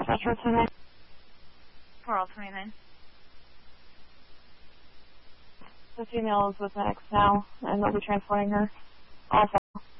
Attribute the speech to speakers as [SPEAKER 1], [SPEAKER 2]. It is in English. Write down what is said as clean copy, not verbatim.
[SPEAKER 1] Metro 29.
[SPEAKER 2] For all 29.
[SPEAKER 1] The female is with Medics now, and they'll be transporting her. Also.